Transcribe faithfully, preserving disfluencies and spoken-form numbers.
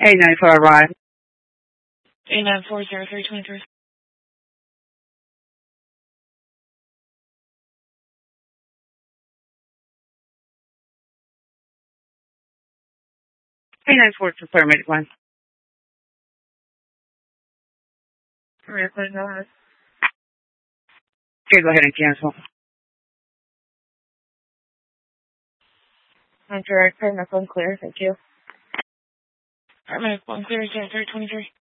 eight nine four arrive. eight nine four zero three two three. eight nine four to paramedic one. Alright, go ahead. Okay, go ahead and cancel. I'm direct, my phone clear, thank you. Paramedic one clear zero three two three.